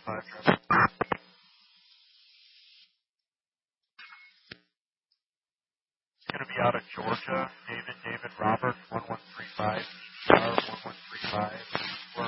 pleasure. It's going to be out of Georgia. David Robert, 1135, 1135.